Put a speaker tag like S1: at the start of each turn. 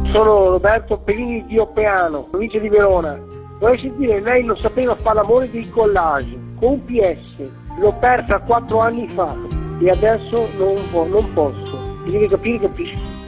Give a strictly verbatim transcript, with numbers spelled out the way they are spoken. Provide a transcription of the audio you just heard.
S1: Sono Roberto Pelini di Oppeano, provincia di Verona. Vorrei sentire, lei non sapeva fare l'amore dei collage, con un P S, l'ho persa quattro anni fa e adesso non, non posso. Si deve capire, capisci?